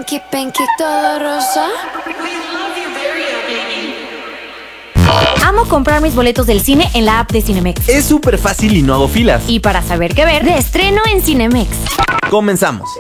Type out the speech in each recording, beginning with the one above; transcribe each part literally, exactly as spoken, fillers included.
Pinky, pinky, todo rosa. Amo comprar mis boletos del cine en la app de Cinemex. Es súper fácil y no hago filas. Y para saber qué ver, de estreno en Cinemex. Comenzamos.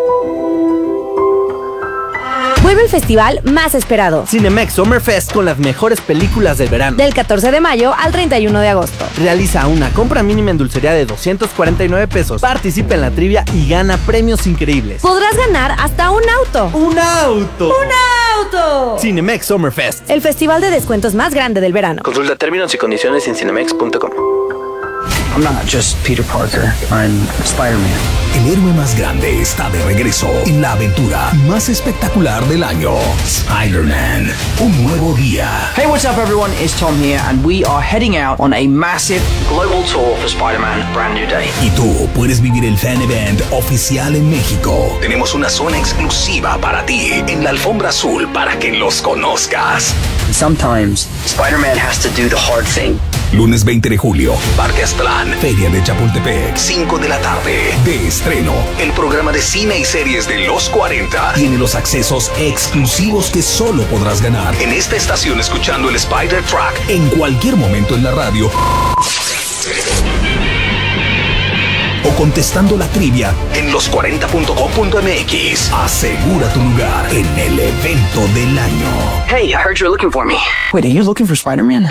Vuelve el festival más esperado. Cinemex Summer Fest con las mejores películas del verano. Del catorce de mayo al treinta y uno de agosto. Realiza una compra mínima en dulcería de doscientos cuarenta y nueve pesos. Participa en la trivia y gana premios increíbles. Podrás ganar hasta un auto. ¡Un auto! ¡Un auto! Cinemex Summer Fest. El festival de descuentos más grande del verano. Consulta términos y condiciones en cinemex punto com. I'm not just Peter Parker, I'm Spider-Man. El héroe más grande está de regreso en la aventura más espectacular del año. Spider-Man, un nuevo día. Hey, what's up everyone? It's Tom here and we are heading out on a massive global tour for Spider-Man Brand New Day. Y tú puedes vivir el fan event oficial en México. Tenemos una zona exclusiva para ti en la alfombra azul para que los conozcas. Sometimes Spider-Man has to do the hard thing. Lunes veinte de julio, Parque Aztlán, Feria de Chapultepec, cinco de la tarde. De estreno, el programa de cine y series de los cuarenta tiene los accesos exclusivos que solo podrás ganar en esta estación escuchando el Spider Track en cualquier momento en la radio o contestando la trivia en los cuarenta punto com punto m x. Asegura tu lugar en el evento del año. Hey, I heard you're looking for me. Wait, are you looking for Spider-Man?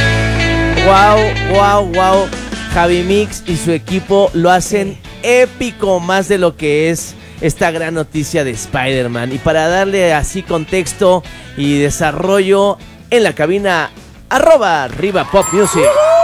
Wow, wow, wow. Javi Mix y su equipo lo hacen épico, más de lo que es esta gran noticia de Spider-Man. Y para darle así contexto y desarrollo, en la cabina, arroba Riva Pop Music.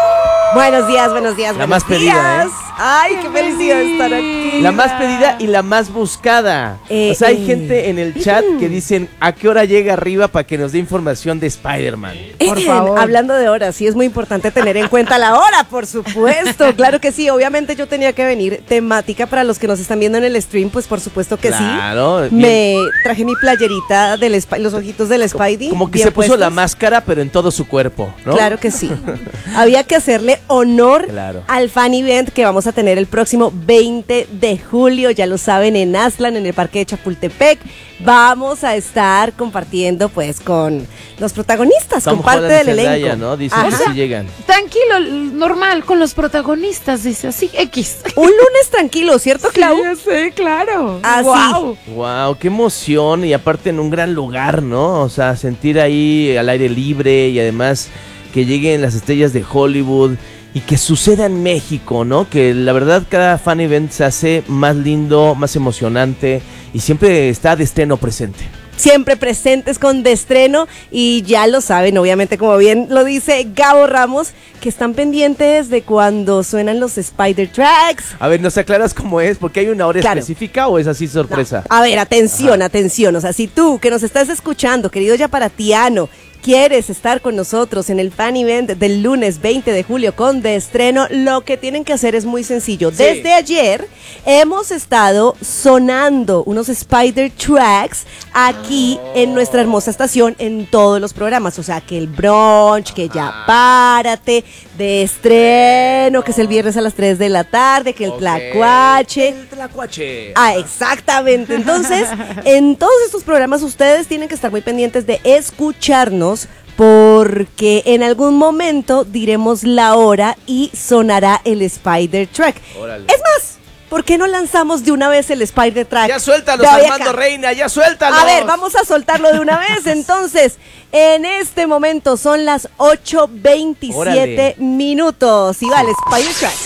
Buenos días, buenos días, La buenos más pedida, días. ¿eh? Ay, qué felicidad estar aquí. La más pedida y la más buscada. Eh, o sea, hay eh. gente en el chat que dicen a qué hora llega arriba para que nos dé información de Spider-Man. Por favor. Hablando de horas, sí es muy importante tener en cuenta la hora, por supuesto. Claro que sí, obviamente yo tenía que venir temática para los que nos están viendo en el stream, pues por supuesto que Claro, sí. bien. Me traje mi playerita del Sp- los ojitos del Spidey. Como que bien se puso puestos. la máscara, pero en todo su cuerpo, ¿no? Claro que sí. Había que hacerle honor Claro. al fan event que vamos a tener el próximo veinte de julio, ya lo saben, en Aztlán, en el Parque de Chapultepec. Vamos a estar compartiendo pues con los protagonistas, Tom con parte Holland del y Zendaya, elenco. ¿no? Dicen Ajá. que sí llegan. Tranquilo, normal, con los protagonistas, dice así, X. Un lunes tranquilo, ¿cierto, Clau? Sí, sí, claro. Así. Wow. Wow, qué emoción, y aparte en un gran lugar, ¿no? O sea, sentir ahí al aire libre y además que lleguen las estrellas de Hollywood y que suceda en México, ¿no? Que la verdad cada fan event se hace más lindo, más emocionante y siempre está de estreno presente. Siempre presentes con de estreno y ya lo saben, obviamente, como bien lo dice Gabo Ramos, que están pendientes de cuando suenan los Spider Tracks. A ver, ¿nos aclaras cómo es? ¿Porque hay una hora Claro. específica o es así sorpresa? A ver, atención, Ajá. atención. O sea, si tú que nos estás escuchando, querido yaparatiano, quieres estar con nosotros en el fan event del lunes veinte de julio con de estreno, lo que tienen que hacer es muy sencillo. Sí. Desde ayer hemos estado sonando unos Spider Tracks aquí en nuestra hermosa estación en todos los programas. O sea, que el brunch, que ya párate, de estreno, que es el viernes a las tres de la tarde, que el Ok. tlacuache. El tlacuache. Ah, exactamente. Entonces, en todos estos programas ustedes tienen que estar muy pendientes de escucharnos porque en algún momento diremos la hora y sonará el Spider Track. Órale. Es más, ¿por qué no lanzamos de una vez el Spider Track? Ya suéltalos, de hoy Armando acá? Reina, ya suéltalos. A ver, vamos a soltarlo de una vez. Entonces, en este momento son las ocho veintisiete Órale. minutos. Y vale, Spider Track.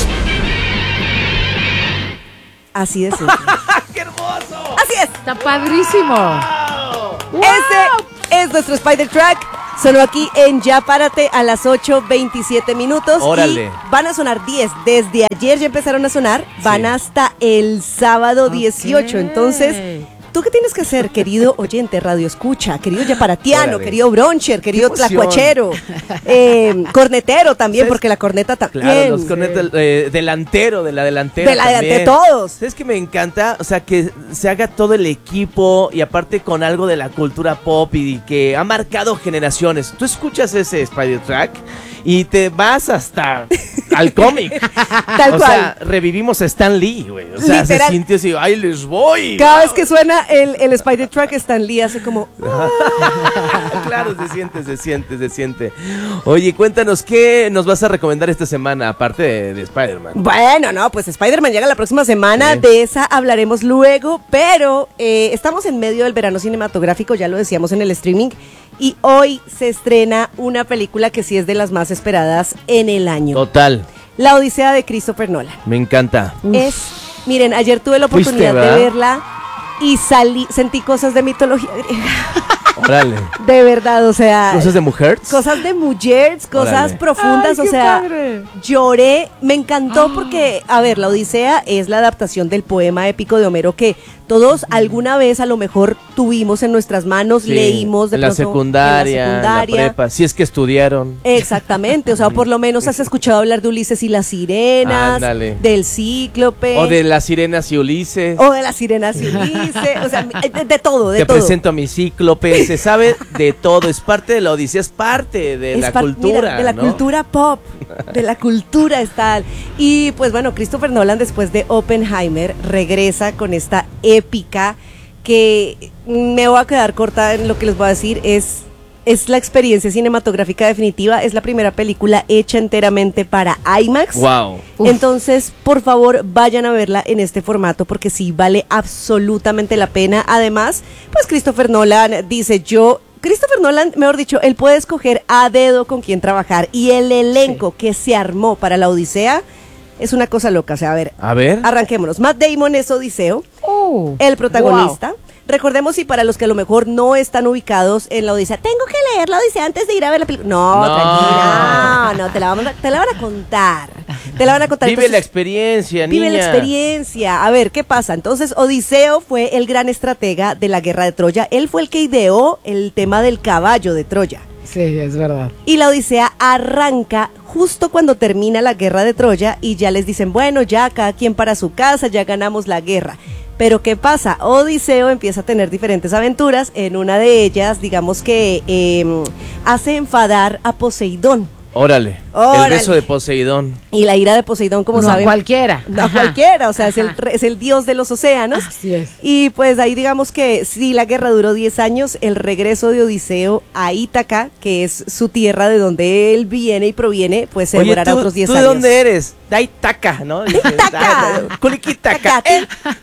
Así de simple. ¡Qué hermoso! Así es. Está padrísimo. Este es nuestro Spider Track. Sonó aquí en Ya Párate a las ocho veintisiete minutos. Órale. Y van a sonar diez. Desde ayer ya empezaron a sonar. Van Sí. hasta el sábado dieciocho. Entonces, ¿tú qué tienes que hacer, querido oyente radio escucha? Querido yaparatiano, Órale. querido broncher, querido emoción. tlacuachero, eh, cornetero también, ¿Sabes? porque la corneta también. Claro, los cornetas, eh, delantero, de la delantera De la también. delante todos. ¿Sabes qué me encanta? O sea, que se haga todo el equipo y aparte con algo de la cultura pop y que ha marcado generaciones. Tú escuchas ese Spider Track y te vas hasta al cómic. Tal o cual. sea, revivimos a Stan Lee, güey. O sea, Literal. se sintió así, ¡ay, les voy! Cada vez que suena suena el, el Spider-Truck, Stan Lee hace como... Claro, se siente, se siente, se siente. Oye, cuéntanos, ¿qué nos vas a recomendar esta semana, aparte de, de Spider-Man? Bueno, no, pues Spider-Man llega la próxima semana, Sí. de esa hablaremos luego, pero eh, estamos en medio del verano cinematográfico, ya lo decíamos en el streaming, y hoy se estrena una película que sí es de las más esperadas en el año. Total, La Odisea de Christopher Nolan. me encanta. Es, miren, ayer tuve la Fuiste, oportunidad ¿verdad? de verla y salí, sentí cosas de mitología griega. Órale. De verdad, o sea... ¿Cosas de mujeres? Cosas de mujeres, cosas Órale. profundas, Ay, o qué sea, padre. lloré, me encantó porque, a ver, La Odisea es la adaptación del poema épico de Homero que todos alguna vez a lo mejor tuvimos en nuestras manos, Sí, leímos de en la pronto secundaria, en en la la secundaria. prepa, si es que estudiaron. Exactamente, o sea, por lo menos has escuchado hablar de Ulises y las sirenas, Ándale. del cíclope. O de las sirenas y Ulises. o de las sirenas y Ulises, o sea, de, de todo, de Te todo. presento a mi cíclope, se sabe de todo, es parte de la Odisea, es parte de Es la par- cultura, mira, de la ¿no? cultura pop, de la cultura está. Y pues bueno, Christopher Nolan después de Oppenheimer regresa con esta épica que me voy a quedar corta en lo que les voy a decir, es, es la experiencia cinematográfica definitiva, es la primera película hecha enteramente para IMAX. Wow. Entonces, por favor, vayan a verla en este formato porque sí vale absolutamente la pena. Además, pues Christopher Nolan dice, yo, Christopher Nolan, mejor dicho, él puede escoger a dedo con quién trabajar y el elenco que se armó para la Odisea es una cosa loca. O sea, a ver, A ver. arranquémonos. Matt Damon es Odiseo, Oh, el protagonista. Recordemos, y para los que a lo mejor no están ubicados en la Odisea, tengo que leer la Odisea antes de ir a ver la película. No, No. tranquila, no, no, te la, vamos a- te la van a contar. Te la van a contar. Vive Entonces, la experiencia, niña. Vive la experiencia. A ver, ¿qué pasa? Entonces, Odiseo fue el gran estratega de la guerra de Troya. Él fue el que ideó el tema del caballo de Troya. sí, es verdad. Y la Odisea arranca justo cuando termina la guerra de Troya y ya les dicen, bueno, ya cada quien para su casa, ya ganamos la guerra. Pero ¿qué pasa? Odiseo empieza a tener diferentes aventuras. En una de ellas, digamos que eh, hace enfadar a Poseidón. Órale. Órale. El beso de Poseidón. Y la ira de Poseidón, como No, saben, cualquiera. no Ajá. cualquiera, o sea, es el, re- es el dios de los océanos. Así es. Y pues ahí digamos que si la guerra duró diez años, el regreso de Odiseo a Ítaca, que es su tierra de donde él viene y proviene, pues se Oye, demorará ¿tú, otros diez ¿tú años. de dónde eres? De Itaca, ¿no? Itaca. Culiquitaca. Tacati.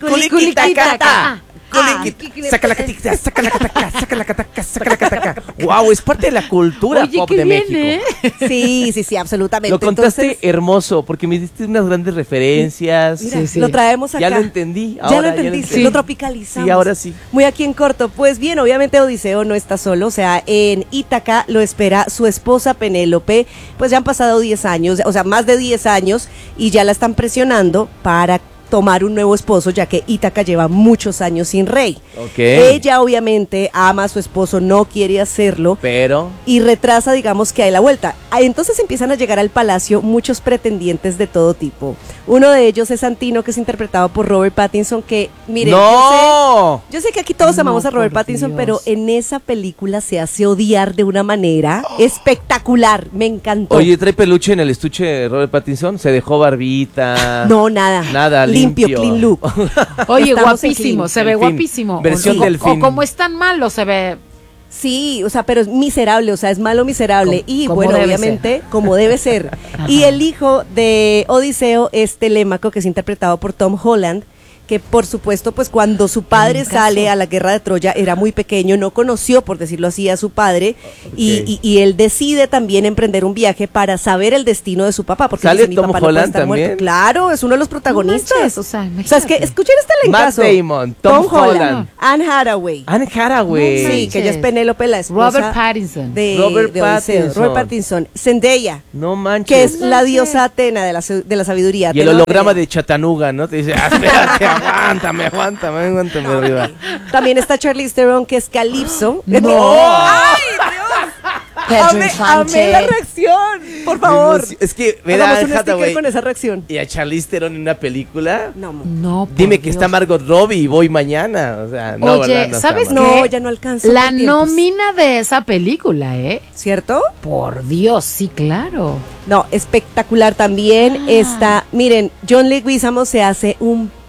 Culiquitaca. Ah, Saca la catica, saca la cataca, saca la cataca, saca la cataca. Wow, es parte de la cultura Oye, pop qué de bien, México. ¿eh? Sí, sí, sí, absolutamente. Lo contaste Entonces, hermoso, porque me diste unas grandes referencias. mira, Sí, sí. lo traemos acá. Ya lo entendí. Ya ahora, lo entendiste, Sí. lo tropicalizamos. Sí, ahora sí. Muy aquí en corto. Pues bien, obviamente Odiseo no está solo, o sea, en Ítaca lo espera su esposa Penélope, pues ya han pasado diez años, o sea, más de diez años, y ya la están presionando para tomar un nuevo esposo, ya que Ítaca lleva muchos años sin rey. Ok. Ella obviamente ama a su esposo, no quiere hacerlo, Pero. y retrasa, digamos, que hay la vuelta. Ah, Entonces empiezan a llegar al palacio muchos pretendientes de todo tipo. Uno de ellos es Santino, que es interpretado por Robert Pattinson, que, miren, yo ¡No! sé, yo sé que aquí todos No, amamos a Robert por Pattinson, Dios. pero en esa película se hace odiar de una manera espectacular. Me encantó. Oye, trae peluche en el estuche de Robert Pattinson. Se dejó barbita. no, nada. Nada, limpio, limpio. clean look. Oye, Estamos en guapísimo, clean. se ve Delfín. guapísimo. Versión o, o- delfín. o como es tan malo, se ve. Sí, o sea, pero es miserable, o sea, es malo miserable. Como- y como bueno, debe obviamente, como debe ser. Y el hijo de Odiseo es Telémaco, que es interpretado por Tom Holland, que por supuesto, pues cuando su padre En caso. sale a la guerra de Troya era muy pequeño, no conoció, por decirlo así, a su padre, y, Ok. y- y él decide también emprender un viaje para saber el destino de su papá, porque ¿Sale dice, mi Tom papá no puede Holland estar también? muerto. Claro, es uno de los protagonistas. manches, o sea, O sea, es imagínate. que escuchen este Matt elencazo. Damon, Tom Holland. Anne Hathaway. Anne Hathaway. No Sí, manches. que ella es Penélope, la esposa Robert Pattinson. de Robert de Odiseo. Pattinson. Robert Pattinson. Zendaya, No manches. que es No la manches. diosa Atena de la, sa- de la sabiduría. Y el Atena- holograma de Chattanooga, ¿no? Te dice, ah, espérate, aguántame, aguántame, aguántame arriba. También está Charlize Theron, que es Calypso. No. ¡Ay, Dios! Pedro Amé, Infante. amé la reacción. Por favor. Es que ver a Hagamos Anne un sticker Hathaway con esa reacción. y a Charlize Theron en una película. No, mo- No, por Dime que Dios. está Margot Robbie y voy mañana. O sea, no, Oye, ¿verdad? No está ¿sabes mal. qué? no, ya no alcanza. La los tiempos. nómina de esa película, ¿eh? ¿Cierto? Por Dios, sí, claro. No, espectacular también Ah. está. Miren, John Leguizamo se hace un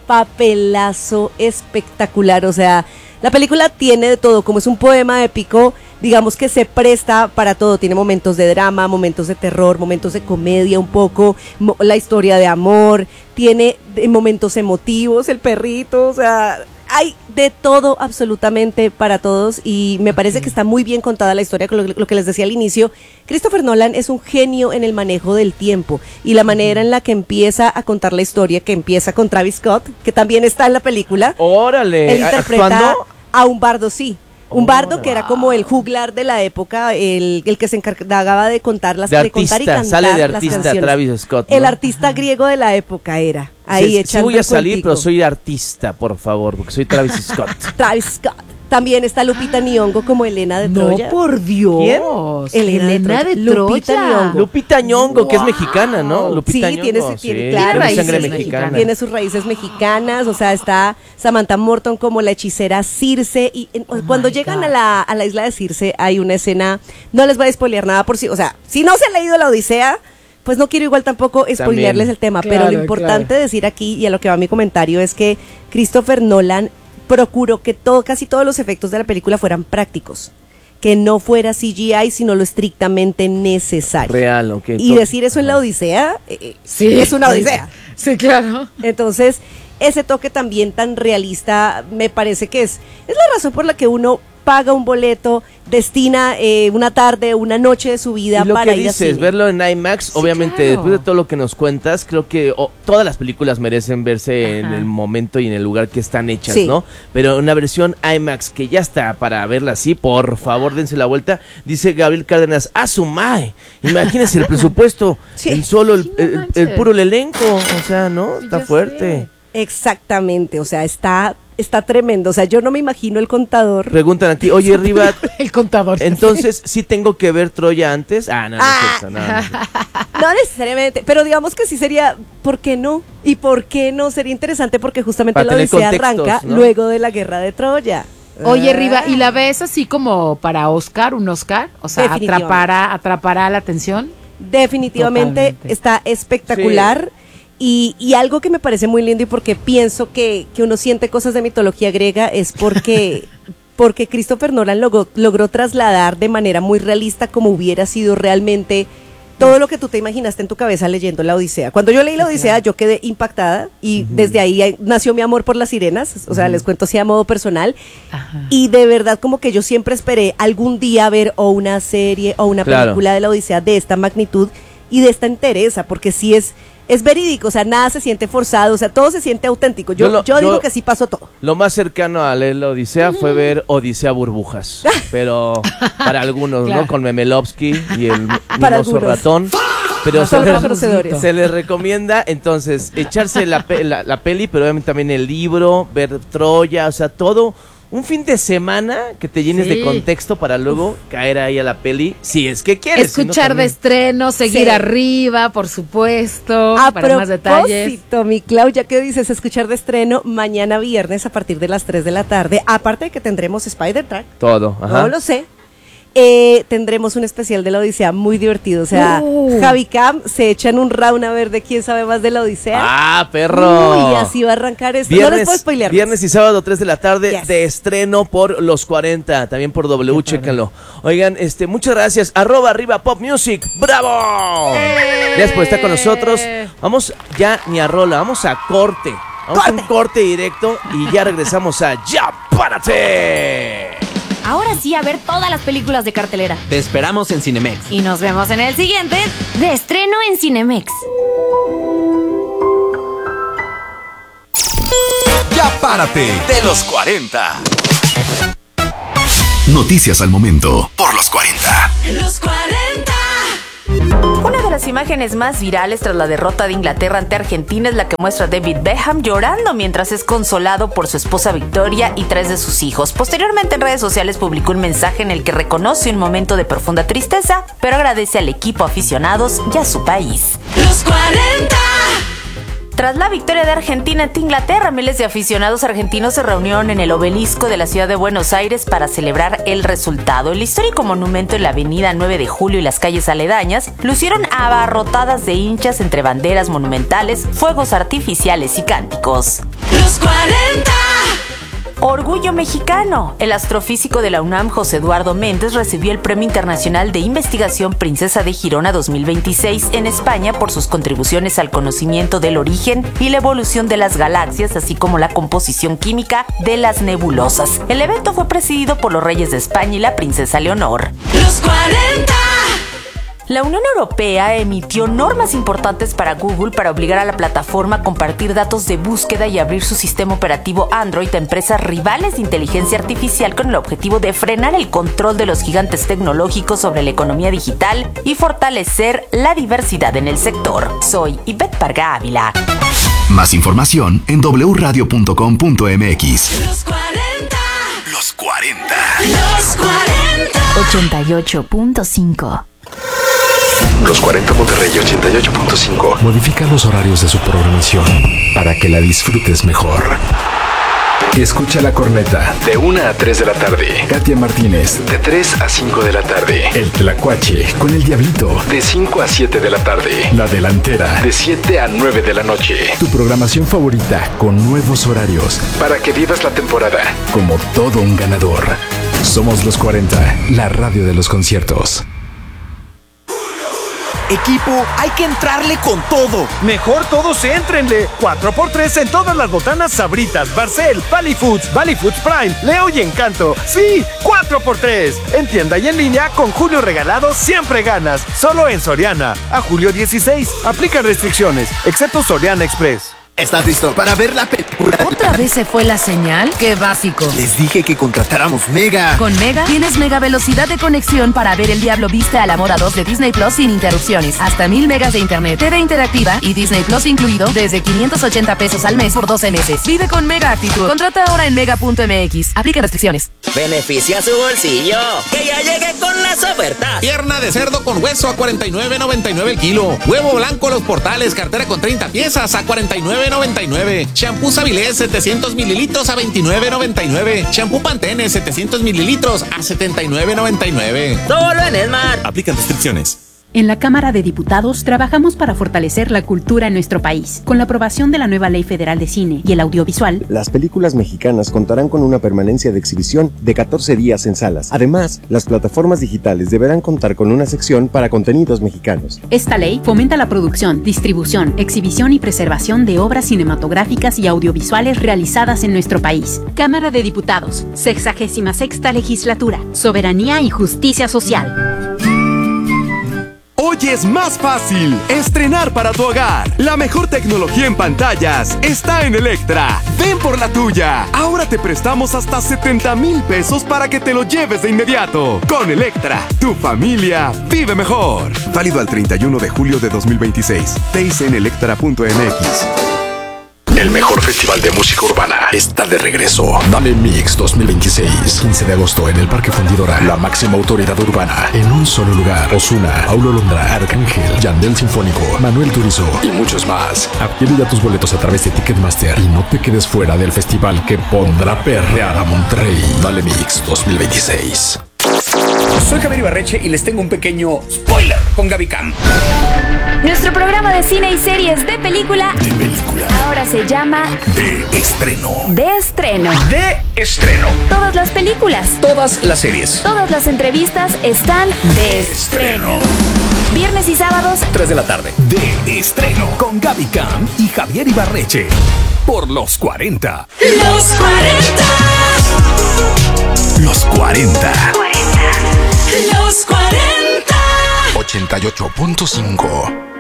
papelazo espectacular. O sea, la película tiene de todo, como es un poema épico, digamos que se presta para todo. Tiene momentos de drama, momentos de terror, momentos de comedia un poco, mo- la historia de amor, tiene de- momentos emotivos, el perrito, o sea, hay de todo absolutamente para todos y me parece que está muy bien contada la historia, con lo, lo que les decía al inicio. Christopher Nolan es un genio en el manejo del tiempo y la manera en la que empieza a contar la historia, que empieza con Travis Scott, que también está en la película. Órale, Él interpreta ¿actuando? a un bardo, sí. Un Oh, bardo que era como el juglar de la época, el, el que se encargaba de contar las De de contar y artista, cantar sale de las artista canciones. Travis Scott, El ¿no? artista griego de la época era. Ahí Sí, sí echando voy a el salir, cuentico. pero soy artista, por favor, porque soy Travis Scott. Travis Scott. También está Lupita Nyong'o como Elena de No, Troya. por Dios. Elena de Elena de Troya. Lupita Troya. Nyong'o. Lupita Nyong'o, que es mexicana, ¿no? Lupita Sí, Nyong'o, tiene, tiene, sí, claro, tiene raíces sangre mexicanas. mexicana. Tiene sus raíces mexicanas, o sea, está Samantha Morton como la hechicera Circe y en- Oh cuando my llegan God. a la, a la isla de Circe hay una escena, no les voy a spoilear nada por si, o sea, si no se han leído la Odisea, pues no quiero igual tampoco spoilearles el tema, pero Claro, lo importante claro. decir aquí y a lo que va mi comentario es que Christopher Nolan procuró que todo, casi todos los efectos de la película fueran prácticos, que no fuera C G I, sino lo estrictamente necesario. Real, ok. Y Entonces- decir eso en la Odisea, eh, Sí. es una Odisea. Sí, claro. Entonces, ese toque también tan realista me parece que es, es la razón por la que uno paga un boleto, destina eh, una tarde, una noche de su vida Y lo para que ir dices, a cine. verlo en IMAX, obviamente, claro. después de todo lo que nos cuentas, creo que oh, todas las películas merecen verse en Ajá. el momento y en el lugar que están hechas, Sí. ¿no? Pero una versión IMAX que ya está para verla así, por favor, dense la vuelta. Dice Gabriel Cárdenas, ¡ah, su mae! Imagínense el presupuesto, Sí. en solo el, Sí, no el- el manches. puro elenco, o sea, ¿no? Está Ya fuerte. Exactamente, o sea, está, está tremendo. O sea, yo no me imagino el contador. Preguntan a ti, oye, Riva, El contador. entonces, ¿sí tengo que ver Troya antes? Ah, no, no, Ah. es cierto, no, no es cierto. No necesariamente, pero digamos que sí sería, ¿por qué no? ¿Y por qué no? Sería interesante porque justamente Para la tener Odisea contextos, arranca ¿no? luego de la guerra de Troya. Oye, Ah. Riva, ¿y la ves así como para Oscar, un Oscar? O sea, Definitivamente. atrapará, atrapará la atención. Definitivamente Totalmente. está espectacular. Y, y algo que me parece muy lindo y porque pienso que, que uno siente cosas de mitología griega es porque, porque Christopher Nolan logró, logró trasladar de manera muy realista como hubiera sido realmente todo lo que tú te imaginaste en tu cabeza leyendo la Odisea. Cuando yo leí la Odisea yo quedé impactada y desde ahí ahí nació mi amor por las sirenas, o sea, les cuento así a modo personal. Ajá. Y de verdad como que yo siempre esperé algún día ver o una serie o una Claro. película de la Odisea de esta magnitud y de esta entereza, porque sí es, es verídico, o sea, nada se siente forzado, o sea, todo se siente auténtico. Yo, Yo lo- yo digo yo- que sí pasó todo. Lo más cercano a leer la Odisea fue ver Odisea Burbujas, pero para algunos, Claro. ¿no? Con Memelovsky y el Para mimoso algunos. ratón. Pero No se, son les- conocedores. se les recomienda entonces echarse la, pe- la, la peli, pero obviamente también el libro, ver Troya, o sea, todo un fin de semana que te llenes Sí. de contexto para luego caer ahí a la peli, si es que quieres. si no, Escuchar de también. estreno, seguir Sí. arriba, por supuesto, A para más detalles. propósito, mi Clau, ya que dices escuchar de estreno, mañana viernes a partir de las tres de la tarde, aparte de que tendremos Spider-Track, Todo, ajá. no lo sé, eh, tendremos un especial de la Odisea muy divertido, o sea, Uh. Javi Cam se echan un round a ver de quién sabe más de la Odisea. Ah, perro. Uy, así va a arrancar esto. no les Viernes, puedo spoilear. más. viernes y sábado tres de la tarde Yes. de estreno por los cuarenta, también por W, chéquenlo. Oigan, este, muchas gracias, arroba arriba Pop Music, ¡bravo! Gracias por estar con nosotros. Vamos ya ni a rola, vamos a corte. Vamos a un corte directo y ya regresamos a Ya Párate. Ahora sí, a ver todas las películas de cartelera. Te esperamos en Cinemex. Y nos vemos en el siguiente de estreno en Cinemex. Ya Párate de los cuarenta. Noticias al momento por los cuarenta. Los cuarenta. Una de las imágenes más virales tras la derrota de Inglaterra ante Argentina es la que muestra a David Beckham llorando mientras es consolado por su esposa Victoria y tres de sus hijos. Posteriormente en redes sociales publicó un mensaje en el que reconoce un momento de profunda tristeza, pero agradece al equipo, aficionados y a su país. Los cuarenta. Tras la victoria de Argentina ante Inglaterra, miles de aficionados argentinos se reunieron en el obelisco de la ciudad de Buenos Aires para celebrar el resultado. El histórico monumento en la avenida nueve de julio y las calles aledañas lucieron abarrotadas de hinchas entre banderas monumentales, fuegos artificiales y cánticos. Los cuarenta. Orgullo mexicano. El astrofísico de la UNAM, José Eduardo Méndez, recibió el Premio Internacional de Investigación Princesa de Girona dos mil veintiséis en España por sus contribuciones al conocimiento del origen y la evolución de las galaxias, así como la composición química de las nebulosas. El evento fue presidido por los reyes de España y la princesa Leonor. Los cuarenta. La Unión Europea emitió normas importantes para Google para obligar a la plataforma a compartir datos de búsqueda y abrir su sistema operativo Android a empresas rivales de inteligencia artificial con el objetivo de frenar el control de los gigantes tecnológicos sobre la economía digital y fortalecer la diversidad en el sector. Soy Ivette Parga Ávila. Más información en doble u radio punto com punto m x. Los cuarenta. Los cuarenta. Los cuarenta. ochenta y ocho punto cinco. Los cuarenta Monterrey ochenta y ocho punto cinco modifica los horarios de su programación para que la disfrutes mejor. Escucha La Corneta de una a tres de la tarde. Katia Martínez de tres a cinco de la tarde. El Tlacuache con el Diablito de cinco a siete de la tarde. La Delantera de siete a nueve de la noche. Tu programación favorita con nuevos horarios para que vivas la temporada como todo un ganador. Somos Los cuarenta, la radio de los conciertos. Equipo, hay que entrarle con todo. Mejor todos éntrenle. cuatro por tres en todas las botanas Sabritas, Barcel, Valley Foods, Valley Foods Prime, Leo y Encanto. Sí, cuatro por tres. En tienda y en línea, con Julio Regalado siempre ganas. Solo en Soriana. A julio dieciséis. Aplican restricciones, excepto Soriana Express. ¿Estás listo para ver la película? ¿Otra vez se fue la señal? ¡Qué básico! Les dije que contratáramos Mega. Con Mega tienes mega velocidad de conexión para ver El Diablo Viste a la Moda dos de Disney Plus sin interrupciones. Hasta mil megas de internet, T V interactiva y Disney Plus incluido desde quinientos ochenta pesos al mes por doce meses. Vive con Mega Actitud. Contrata ahora en mega punto m x. Aplica restricciones. Beneficia su bolsillo. Que ya llegue con las ofertas. Pierna de cerdo con hueso a cuarenta y nueve noventa y nueve el kilo. Huevo blanco Los Portales, cartera con treinta piezas a cuarenta y nueve noventa y nueve. Champú Savilés setecientos mililitros a veintinueve noventa y nueve. Champú Pantene setecientos mililitros a setenta y nueve noventa y nueve. Solo en Esmar. Aplican restricciones. En la Cámara de Diputados trabajamos para fortalecer la cultura en nuestro país. Con la aprobación de la nueva Ley Federal de Cine y el Audiovisual, las películas mexicanas contarán con una permanencia de exhibición de catorce días en salas. Además, las plataformas digitales deberán contar con una sección para contenidos mexicanos. Esta ley fomenta la producción, distribución, exhibición y preservación de obras cinematográficas y audiovisuales realizadas en nuestro país. Cámara de Diputados, sexagésima sexta legislatura, soberanía y justicia social. Hoy es más fácil estrenar para tu hogar. La mejor tecnología en pantallas está en Electra. Ven por la tuya. Ahora te prestamos hasta setenta mil pesos para que te lo lleves de inmediato. Con Electra, tu familia vive mejor. Válido al treinta y uno de julio de dos mil veintiséis. T I C en electra punto m x. El mejor festival de música urbana está de regreso. Dale Mix dos mil veintiséis. quince de agosto en el Parque Fundidora. La máxima autoridad urbana en un solo lugar. Ozuna, Paulo Londra, Arcángel, Yandel Sinfónico, Manuel Turizo y muchos más. Adquiere ya tus boletos a través de Ticketmaster y no te quedes fuera del festival que pondrá perrear a Monterrey. Dale Mix dos mil veintiséis. Soy Javier Ibarreche y les tengo un pequeño spoiler con Gaby Cam. Nuestro programa de cine y series de película, de película ahora se llama De Estreno. De Estreno. De Estreno. Todas las películas, todas las series, todas las entrevistas están de estreno. Viernes y sábados, tres de la tarde. De Estreno con Gaby Cam y Javier Ibarreche. Por Los cuarenta. Los cuarenta. Los cuarenta. Los cuarenta. ochenta y ocho punto cinco.